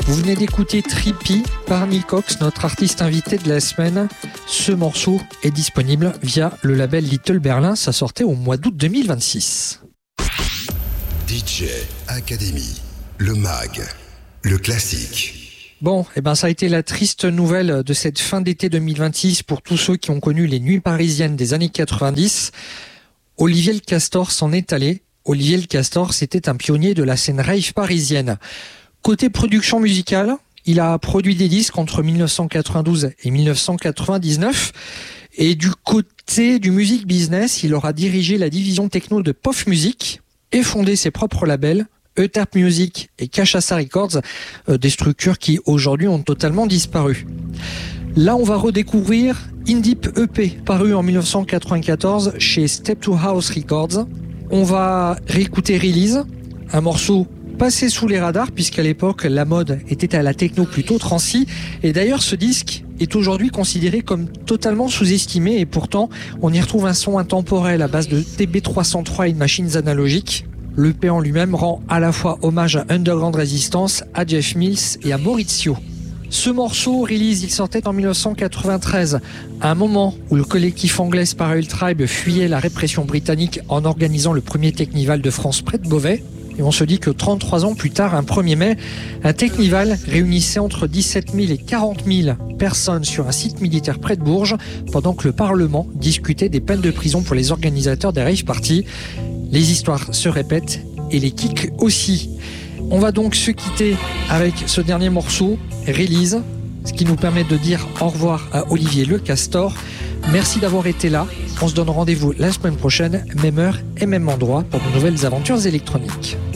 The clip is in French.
Vous venez d'écouter Trippy par Neil Cox, notre artiste invité de la semaine. Ce morceau est disponible via le label Little Berlin. Ça sortait au mois d'août 2026. DJ Academy, le mag, le classique. Bon, ça a été la triste nouvelle de cette fin d'été 2026 pour tous ceux qui ont connu les nuits parisiennes des années 90. Olivier Le Castor s'en est allé. Olivier Le Castor, c'était un pionnier de la scène rave parisienne. Côté production musicale, il a produit des disques entre 1992 et 1999. Et du côté du music business, il aura dirigé la division techno de Pof Music et fondé ses propres labels, Euterpe Music et Kashasa Records, des structures qui aujourd'hui ont totalement disparu. Là, on va redécouvrir Indip EP, paru en 1994 chez Step to House Records. On va réécouter Release, un morceau passé sous les radars puisqu'à l'époque la mode était à la techno plutôt transi, et d'ailleurs ce disque est aujourd'hui considéré comme totalement sous-estimé, et pourtant on y retrouve un son intemporel à base de TB303 et de machines analogiques. L'EP en lui-même rend à la fois hommage à Underground Resistance, à Jeff Mills et à Maurizio. Ce morceau, Release, il sortait en 1993, à un moment où le collectif anglais Spiral Tribe fuyait la répression britannique en organisant le premier Technival de France près de Beauvais. Et on se dit que 33 ans plus tard, un 1er mai, un Technival réunissait entre 17 000 et 40 000 personnes sur un site militaire près de Bourges, pendant que le Parlement discutait des peines de prison pour les organisateurs des rave parties. Les histoires se répètent et les kicks aussi. On va donc se quitter avec ce dernier morceau, Release, ce qui nous permet de dire au revoir à Olivier Le Castor. Merci d'avoir été là. On se donne rendez-vous la semaine prochaine, même heure et même endroit, pour de nouvelles aventures électroniques.